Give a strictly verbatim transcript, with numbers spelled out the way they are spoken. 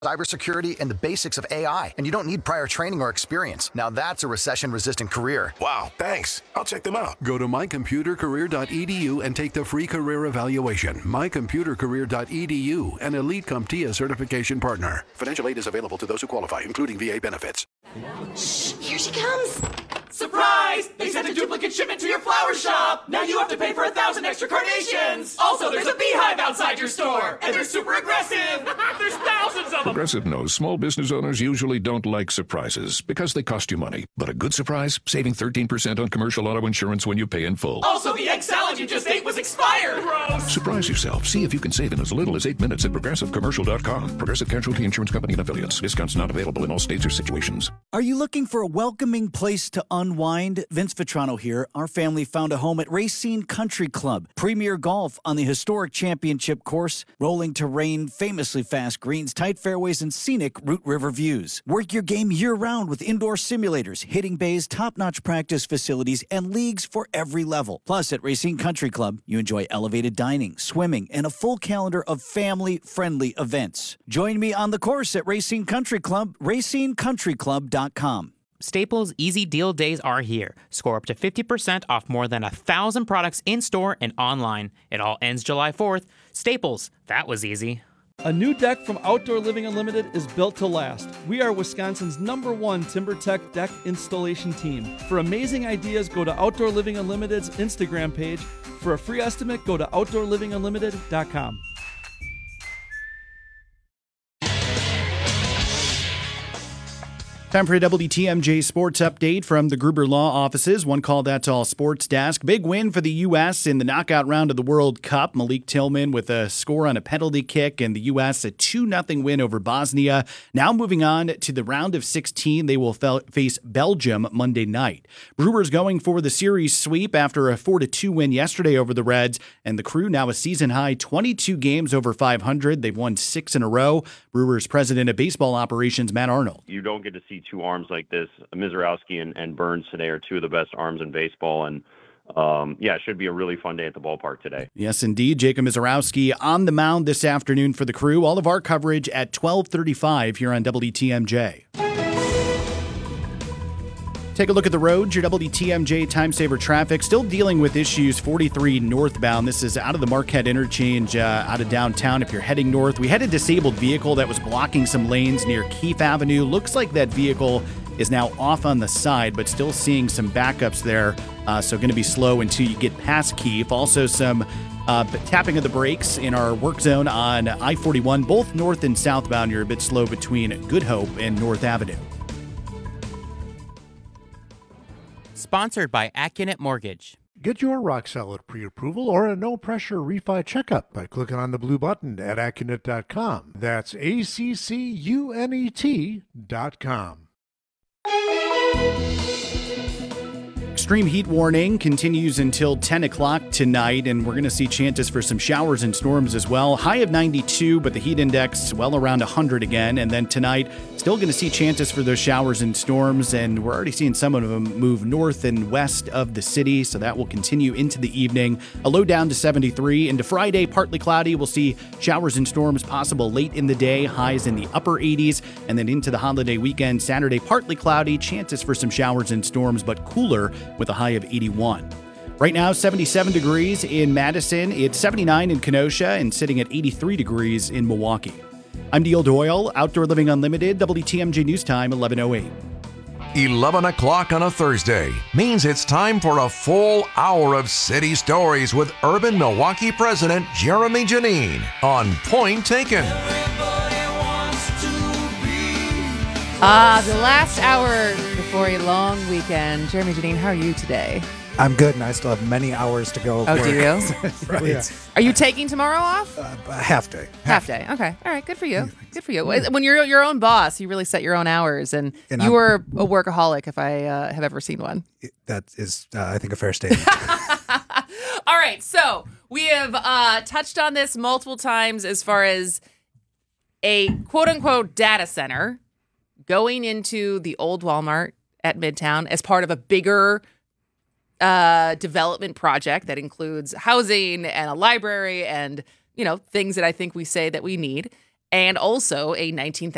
cybersecurity, and the basics of A I. And you don't need prior training or experience. Now that's a recession-resistant career. Wow, thanks. I'll check them out. Go to my computer career dot e d u and take the free career evaluation. my computer career dot e d u, an Elite CompTIA certification partner. Financial aid is available to those who qualify, including V A benefits. Shh, here she comes. Surprise! They sent a duplicate shipment to your flower shop! Now you have to pay for a thousand extra carnations! Also, there's a beehive outside your store! And they're super aggressive! There's thousands of them! Progressive knows small business owners usually don't like surprises because they cost you money. But a good surprise? Saving thirteen percent on commercial auto insurance when you pay in full. Also, the egg salad you just ate was expired! Gross! Surprise yourself. See if you can save in as little as eight minutes at progressive commercial dot com. Progressive Casualty Insurance Company and Affiliates. Discounts not available in all states or situations. Are you looking for a welcoming place to unwind? Vince Vitrano here. Our family found a home at Racine Country Club. Premier golf on the historic championship course. Rolling terrain, famously fast greens, tight fairways, and scenic Root River views. Work your game year-round with indoor simulators, hitting bays, top-notch practice facilities, and leagues for every level. Plus, at Racine Country Club, you enjoy elevated dining, swimming, and a full calendar of family-friendly events. Join me on the course at Racine Country Club, racine country club dot com. Staples Easy Deal Days are here. Score up to fifty percent off more than one thousand products in-store and online. It all ends July fourth. Staples, that was easy. A new deck from Outdoor Living Unlimited is built to last. We are Wisconsin's number one TimberTech deck installation team. For amazing ideas, go to Outdoor Living Unlimited's Instagram page. For a free estimate, go to outdoor living unlimited dot com. Time for a W T M J Sports Update from the Gruber Law Offices. One call, that's all sports desk. Big win for the U S in the knockout round of the World Cup. Malik Tillman with a score on a penalty kick, and the U S a two nothing win over Bosnia. Now moving on to the round of sixteen, they will fel- face Belgium Monday night. Brewers going for the series sweep after a four to two win yesterday over the Reds, and the Crew now a season-high twenty-two games over five hundred. They've won six in a row. Brewers president of baseball operations, Matt Arnold. You don't get to see two arms like this. Mizorowski and, and Burns today are two of the best arms in baseball, and um, yeah, it should be a really fun day at the ballpark today. Yes, indeed. Jacob Mizorowski on the mound this afternoon for the Crew. All of our coverage at twelve thirty-five here on W T M J. Take a look at the roads. Your W T M J Time Saver traffic still dealing with issues forty-three northbound. This is out of the Marquette interchange, uh, out of downtown. If you're heading north, we had a disabled vehicle that was blocking some lanes near Keefe Avenue. Looks like that vehicle is now off on the side, but still seeing some backups there. Uh, so going to be slow until you get past Keefe. Also some uh, tapping of the brakes in our work zone on I forty-one, both north and southbound. You're a bit slow between Good Hope and North Avenue. Sponsored by Accunet Mortgage. Get your rock-solid pre-approval or a no-pressure refi checkup by clicking on the blue button at accunet dot com. That's A C C U N E T dot com. Extreme heat warning continues until ten o'clock tonight, and we're going to see chances for some showers and storms as well. High of ninety-two, but the heat index well around one hundred again. And then tonight, still going to see chances for those showers and storms, and we're already seeing some of them move north and west of the city, so that will continue into the evening. A low down to seventy-three. Into Friday, partly cloudy. We'll see showers and storms possible late in the day, highs in the upper eighties, and then into the holiday weekend, Saturday, partly cloudy, chances for some showers and storms, but cooler with a high of eighty-one. Right now, seventy-seven degrees in Madison. It's seventy-nine in Kenosha and sitting at eighty-three degrees in Milwaukee. I'm Neil Doyle, Outdoor Living Unlimited, W T M J News Time, eleven oh eight. eleven o'clock on a Thursday means it's time for a full hour of city stories with Urban Milwaukee President Jeremy Janine on Point Taken. Ah, the last hour before a long weekend. Jeremy Janine, how are you today? I'm good, and I still have many hours to go. Oh, do you? Right. Yeah. Are you taking tomorrow off? Uh, half day. Half day. Okay. All right. Good for you. Good for you. When you're your own boss, you really set your own hours, and, and you are a workaholic if I uh, have ever seen one. That is, uh, I think, a fair statement. All right. So we have uh, touched on this multiple times as far as a quote-unquote data center going into the old Walmart at Midtown as part of a bigger uh, development project that includes housing and a library and, you know, things that I think we say that we need. And also a nineteen